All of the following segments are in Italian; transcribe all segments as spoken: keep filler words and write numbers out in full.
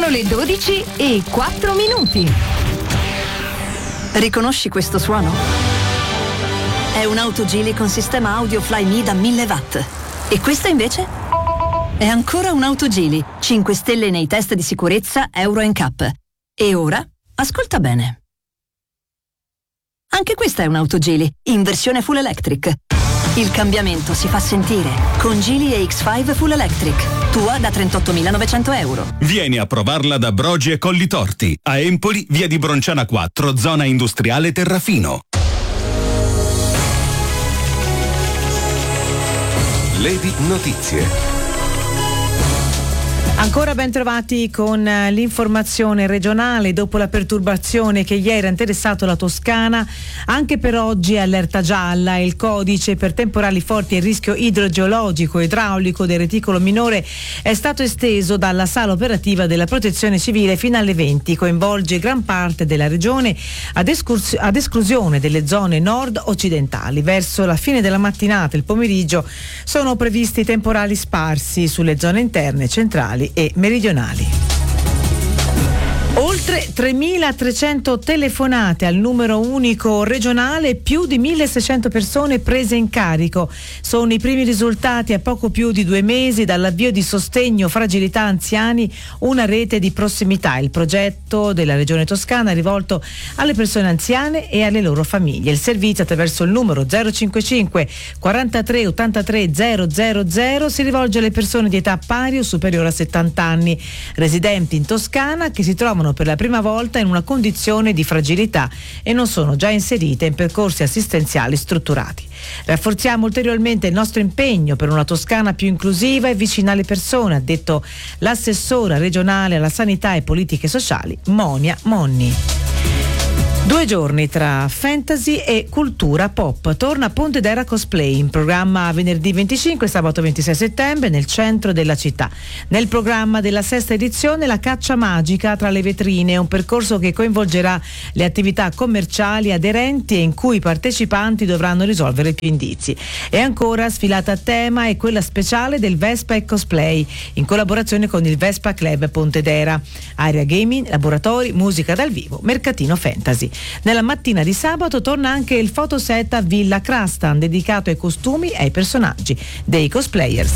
Sono le dodici e quattro minuti. Riconosci questo suono? È un'auto Geely con sistema audio Flyme da mille watt. E questa invece? È ancora un'auto Geely, cinque stelle nei test di sicurezza Euro N C A P. E ora, ascolta bene. Anche questa è un'auto Geely, in versione full electric. Il cambiamento si fa sentire con Geely A X cinque Full Electric, tua da trentottomilanovecento euro. Vieni a provarla da Brogi e Collitorti, a Empoli, via di Bronciana quattro, zona industriale Terrafino. Lady Notizie. Ancora ben trovati con l'informazione regionale. Dopo la perturbazione che ieri ha interessato la Toscana, anche per oggi è allerta gialla. Il codice per temporali forti e rischio idrogeologico e idraulico del reticolo minore è stato esteso dalla sala operativa della Protezione Civile fino alle venti. Coinvolge gran parte della regione ad, escurs- ad esclusione delle zone nord-occidentali. Verso la fine della mattinata e il pomeriggio sono previsti temporali sparsi sulle zone interne, centrali e meridionali. Oltre tremilatrecento telefonate al numero unico regionale, più di milleseicento persone prese in carico. Sono i primi risultati a poco più di due mesi dall'avvio di Sostegno Fragilità Anziani, una rete di prossimità. Il progetto della Regione Toscana è rivolto alle persone anziane e alle loro famiglie. Il servizio, attraverso il numero zero cinquantacinque quarantatré ottantatré zero zero zero, si rivolge alle persone di età pari o superiore a settanta anni, residenti in Toscana, che si trovano per la prima volta in una condizione di fragilità e non sono già inserite in percorsi assistenziali strutturati. Rafforziamo ulteriormente il nostro impegno per una Toscana più inclusiva e vicina alle persone, ha detto l'assessora regionale alla sanità e politiche sociali Monia Monni. Due giorni tra fantasy e cultura pop. Torna Pontedera Cosplay, in programma venerdì venticinque e sabato ventisei settembre nel centro della città. Nel programma della sesta edizione la caccia magica tra le vetrine, un percorso che coinvolgerà le attività commerciali aderenti e in cui i partecipanti dovranno risolvere più indizi. E ancora sfilata a tema è quella speciale del Vespa e Cosplay, in collaborazione con il Vespa Club Pontedera. Area gaming, laboratori, musica dal vivo, mercatino fantasy. Nella mattina di sabato torna anche il fotoset a Villa Crastan, dedicato ai costumi e ai personaggi dei cosplayers.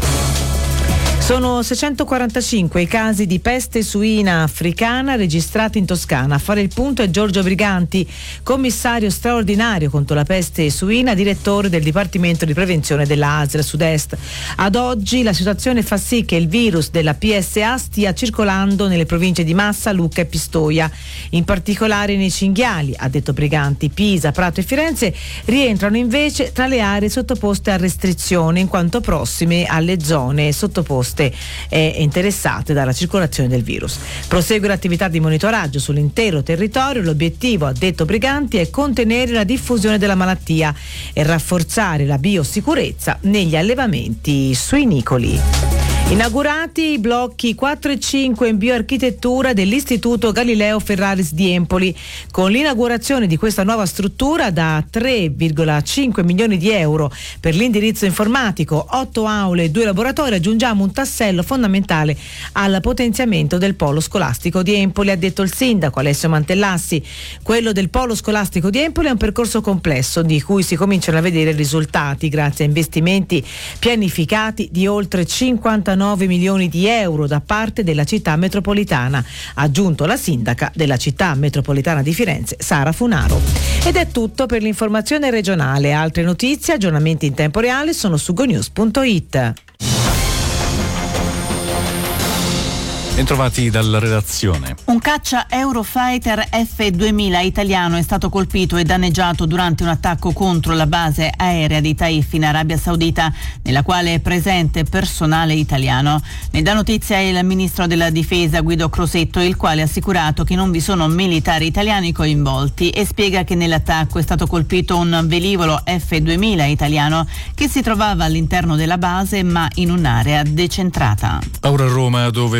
Sono seicentoquarantacinque i casi di peste suina africana registrati in Toscana. A fare il punto è Giorgio Briganti, commissario straordinario contro la peste suina, direttore del Dipartimento di Prevenzione della A S L Sud-Est. Ad oggi la situazione fa sì che il virus della P S A stia circolando nelle province di Massa, Lucca e Pistoia, in particolare nei cinghiali, ha detto Briganti. Pisa, Prato e Firenze rientrano invece tra le aree sottoposte a restrizione, in quanto prossime alle zone sottoposte e interessate dalla circolazione del virus. Prosegue l'attività di monitoraggio sull'intero territorio. L'obiettivo, ha detto Briganti, è contenere la diffusione della malattia e rafforzare la biosicurezza negli allevamenti suinicoli. Inaugurati i blocchi quattro e cinque in bioarchitettura dell'Istituto Galileo Ferraris di Empoli. Con l'inaugurazione di questa nuova struttura da tre virgola cinque milioni di euro per l'indirizzo informatico, otto aule e due laboratori, aggiungiamo un tassello fondamentale al potenziamento del polo scolastico di Empoli, ha detto il sindaco Alessio Mantellassi. Quello del polo scolastico di Empoli è un percorso complesso di cui si cominciano a vedere risultati grazie a investimenti pianificati di oltre cinquantanove milioni di euro da parte della città metropolitana, ha aggiunto la sindaca della città metropolitana di Firenze, Sara Funaro. Ed è tutto per l'informazione regionale. Altre notizie, aggiornamenti in tempo reale sono su gonews punto it. Bentrovati dalla redazione. Un caccia Eurofighter F duemila italiano è stato colpito e danneggiato durante un attacco contro la base aerea di Taif in Arabia Saudita, nella quale è presente personale italiano. Ne dà notizia il ministro della difesa Guido Crosetto, il quale ha assicurato che non vi sono militari italiani coinvolti e spiega che nell'attacco è stato colpito un velivolo F duemila italiano che si trovava all'interno della base ma in un'area decentrata. Ora a Roma, dove uno studente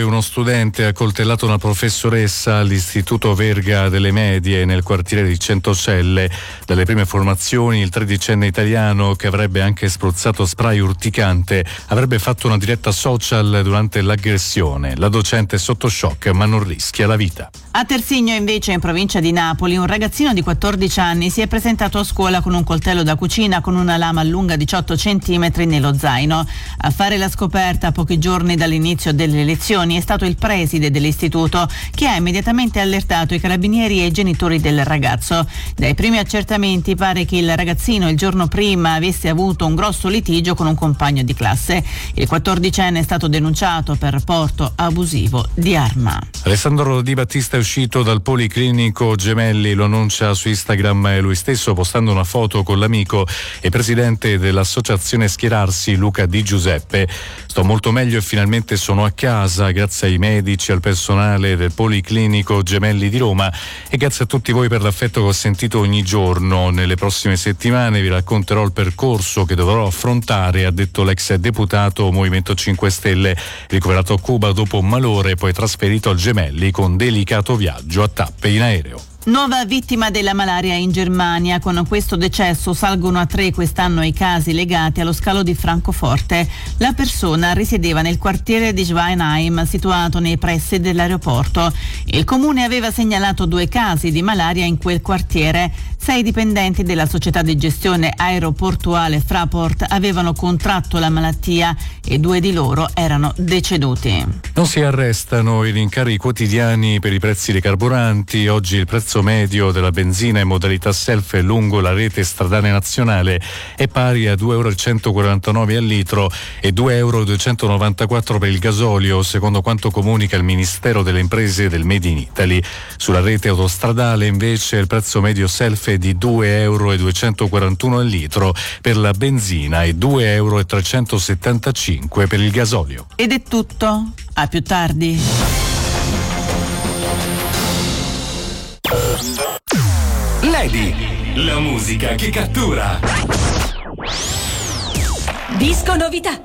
studente ha coltellato una professoressa all'Istituto Verga delle Medie nel quartiere di Centocelle. Dalle prime informazioni, il tredicenne italiano, che avrebbe anche spruzzato spray urticante, avrebbe fatto una diretta social durante l'aggressione. La docente è sotto shock ma non rischia la vita. A Terzigno, invece, in provincia di Napoli, un ragazzino di quattordici anni si è presentato a scuola con un coltello da cucina con una lama lunga diciotto centimetri nello zaino. A fare la scoperta a pochi giorni dall'inizio delle lezioni è stato il preside dell'istituto, che ha immediatamente allertato i carabinieri e i genitori del ragazzo. Dai primi accertamenti pare che il ragazzino il giorno prima avesse avuto un grosso litigio con un compagno di classe. Il quattordicenne è stato denunciato per porto abusivo di arma. Alessandro Di Battista è uscito dal Policlinico Gemelli, lo annuncia su Instagram lui stesso postando una foto con l'amico e presidente dell'associazione Schierarsi, Luca Di Giuseppe. Sto molto meglio e finalmente sono a casa grazie ai medici e al personale del Policlinico Gemelli di Roma e grazie a tutti voi per l'affetto che ho sentito ogni giorno. Nelle prossime settimane vi racconterò il percorso che dovrò affrontare, ha detto l'ex deputato Movimento cinque Stelle, ricoverato a Cuba dopo un malore, poi trasferito al Gemelli con delicato viaggio a tappe in aereo. Nuova vittima della malaria in Germania. Con questo decesso salgono a tre quest'anno i casi legati allo scalo di Francoforte. La persona risiedeva nel quartiere di Schweinheim, situato nei pressi dell'aeroporto. Il comune aveva segnalato due casi di malaria in quel quartiere. Sei dipendenti della società di gestione aeroportuale Fraport avevano contratto la malattia e due di loro erano deceduti. Non si arrestano i rincari quotidiani per i prezzi dei carburanti. Oggi il prezzo medio della benzina in modalità self lungo la rete stradale nazionale è pari a due euro e centoquarantanove al litro e due euro e duecentonovantaquattro per il gasolio, secondo quanto comunica il Ministero delle Imprese del Made in Italy. Sulla rete autostradale invece il prezzo medio self è di due euro e duecentoquarantuno al litro per la benzina e due euro e trecentosettantacinque per il gasolio. Ed è tutto. A più tardi. Lady, la musica che cattura. Disco novità.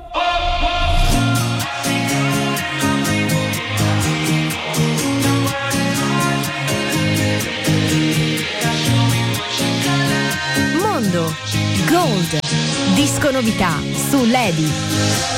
Mondo Gold. Disco novità su Lady.